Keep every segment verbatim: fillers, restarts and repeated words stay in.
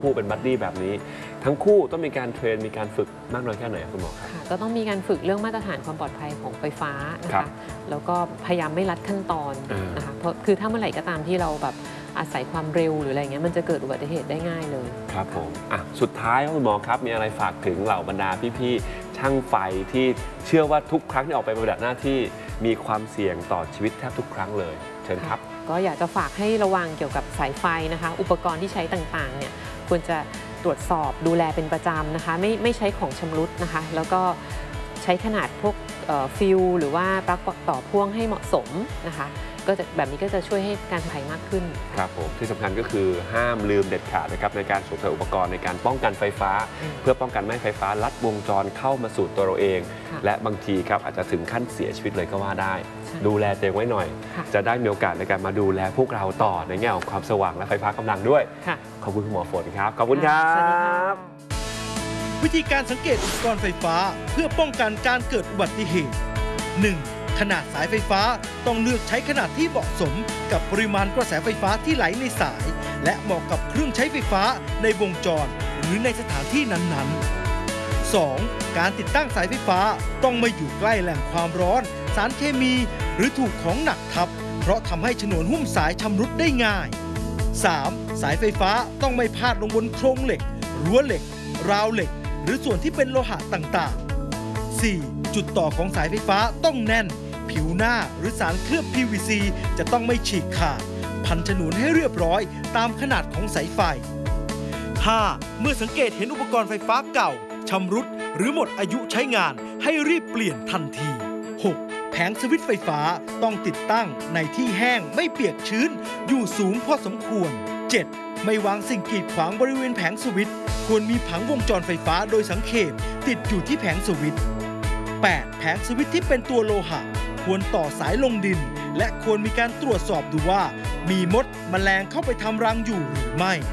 คู่เป็นบัดดี้แบบนี้ทั้งคู่ต้องมีการเทรนมีการฝึกมากน้อยแค่ไหนคุณหมอครับก็ต้องมีการฝึกเรื่องมาตรฐานความปลอดภัยของไฟฟ้านะคะแล้วก็พยายามไม่ลัดขั้นตอนนะคะเพราะคือถ้าเมื่อไหร่ก็ตามที่เราแบบอาศัยความเร็วหรืออะไรเงี้ยมันจะเกิดอุบัติเหตุได้ง่ายเลยครับผมอ่ะสุดท้ายคุณหมอครับมีอะไรฝากถึงเหล่าบรรดาพี่ๆช่างไฟที่เชื่อว่าทุกครั้งที่ออกไปปฏิบัติหน้าที่มีความเสี่ยงต่อชีวิตแทบทุกครั้งเลยเชิญครับก็อยากจะฝากให้ระวังเกี่ยวกับสายไฟนะคะอุปกรณ์ที่ใช้ต่างๆเนี่ยควรจะตรวจสอบดูแลเป็นประจำนะคะไม่ไม่ใช้ของชำรุดนะคะแล้วก็ใช้ขนาดพวกฟิลหรือว่าปลั๊กต่อพ่วงให้เหมาะสมนะคะก็จะแบบนี้ก็จะช่วยให้การภัยมากขึ้นครับผมที่สำคัญก็คือห้ามลืมเด็ดขาดนะครับในการสวมใส่อุปกรณ์ในการป้องกันไฟฟ้าเพื่อป้องกันไม่ให้ไฟฟ้าลัดวงจรเข้ามาสู่ตัวเราเองและบางทีครับอาจจะถึงขั้นเสียชีวิตเลยก็ว่าได้ดูแลตัวเองไว้หน่อยจะได้มีโอกาสในการมาดูแลพวกเราต่อในแง่ของความสว่างและไฟฟ้ากำลังด้วยขอบคุณคุณหมอฝนครับขอบคุณครับวิธีการสังเกตอุปกรณ์ไฟฟ้าเพื่อป้องกันการเกิดอุบัติเหตุ หนึ่ง. ขนาดสายไฟฟ้าต้องเลือกใช้ขนาดที่เหมาะสมกับปริมาณกระแสไฟฟ้าที่ไหลในสายและเหมาะกับเครื่องใช้ไฟฟ้าในวงจรหรือในสถานที่นั้นๆ สอง. การติดตั้งสายไฟฟ้าต้องไม่อยู่ใกล้แหล่งความร้อนสารเคมีหรือถูกของหนักทับเพราะทำให้ฉนวนหุ้มสายชำรุดได้ง่าย สาม. สายไฟฟ้าต้องไม่พาดลงบนโครงเหล็กรั้วเหล็กราวเหล็กหรือส่วนที่เป็นโลหะต่างๆ สี่. จุดต่อของสายไฟฟ้าต้องแน่นผิวหน้าหรือสารเคลือบ พี วี ซี จะต้องไม่ฉีกขาดพันฉนวนให้เรียบร้อยตามขนาดของสายไฟ ห้า. เมื่อสังเกตเห็นอุปกรณ์ไฟฟ้าเก่าชำรุดหรือหมดอายุใช้งานให้รีบเปลี่ยนทันที หก. แผงสวิตช์ไฟฟ้าต้องติดตั้งในที่แห้งไม่เปียกชื้นอยู่สูงพอสมควร เจ็ด. ไม่วางสิ่งกีดขวางบริเวณแผงสวิตช์ควรมีผังวงจรไฟฟ้าโดยสังเขปติดอยู่ที่แผงสวิตช์ แปด. แผงสวิตช์ที่เป็นตัวโลหะควรต่อสายลงดินและควรมีการตรวจสอบดูว่ามีมดแมลงเข้าไปทำรังอยู่หรือไม่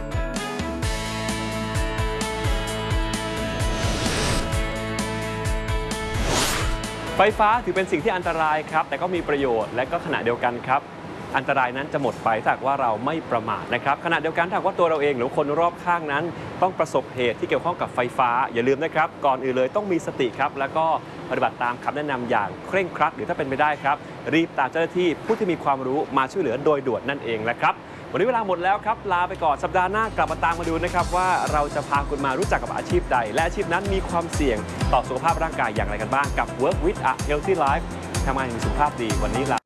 ไฟฟ้าถือเป็นสิ่งที่อันตรายครับแต่ก็มีประโยชน์และก็ขณะเดียวกันครับอันตรายนั้นจะหมดไปถ้าหากว่าเราไม่ประมาทนะครับขณะเดียวกันถ้าหากว่าตัวเราเองหรือคนรอบข้างนั้นต้องประสบเหตุที่เกี่ยวข้องกับไฟฟ้าอย่าลืมนะครับก่อนอื่นเลยต้องมีสติครับแล้วก็ปฏิบัติตามคำแนะนำอย่างเคร่งครัดหรือถ้าเป็นไปได้ครับรีบตามเจ้าหน้าที่ผู้ที่มีความรู้มาช่วยเหลือโดยด่วนนั่นเองนะครับวันนี้เวลาหมดแล้วครับลาไปก่อนสัปดาห์หน้ากลับมาตามมาดูนะครับว่าเราจะพาคุณมารู้จักกับอาชีพใดและอาชีพนั้นมีความเสี่ยงต่อสุขภาพร่างกายอย่างไรกันบ้างกับ Work with a Healthy Life ทำงานอย่างมีสุขภาพดีวันนี้ลา